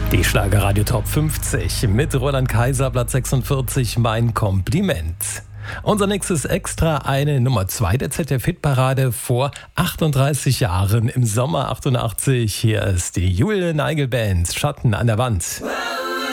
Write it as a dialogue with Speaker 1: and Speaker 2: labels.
Speaker 1: Die Schlagerradio Top 50 mit Roland Kaiser, Platz 46, mein Kompliment. Unser nächstes Extra, eine Nummer 2 der ZDF-Hitparade vor 38 Jahren im Sommer 88. Hier ist die Julia Neigel Band, Schatten an der Wand.